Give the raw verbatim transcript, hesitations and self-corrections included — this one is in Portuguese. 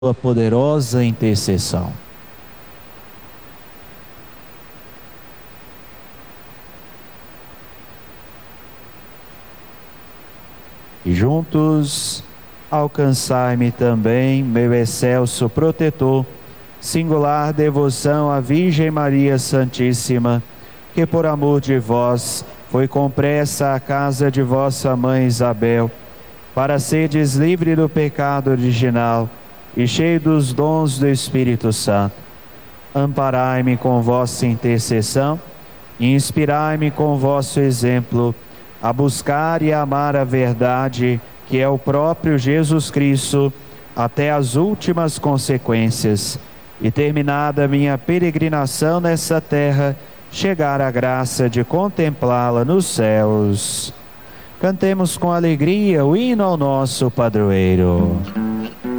sua poderosa intercessão. E juntos alcançai-me também, meu excelso protetor, singular devoção à Virgem Maria Santíssima, que por amor de vós foi compressa à casa de vossa mãe Isabel, para serdes livre do pecado original e cheio dos dons do Espírito Santo. Amparai-me com vossa intercessão e inspirai-me com vosso exemplo a buscar e amar a verdade, que é o próprio Jesus Cristo, até as últimas consequências, e terminada minha peregrinação nessa terra, chegar à graça de contemplá-la nos céus. Cantemos com alegria o hino ao nosso padroeiro.